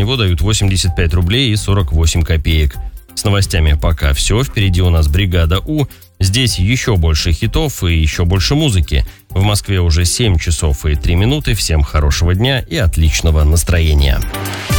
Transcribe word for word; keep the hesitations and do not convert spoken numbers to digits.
него дают восемьдесят пять рублей и сорок восемь копеек. С новостями пока все. Впереди у нас «Бригада У». Здесь еще больше хитов и еще больше музыки. В Москве уже семь часов и три минуты. Всем хорошего дня и отличного настроения.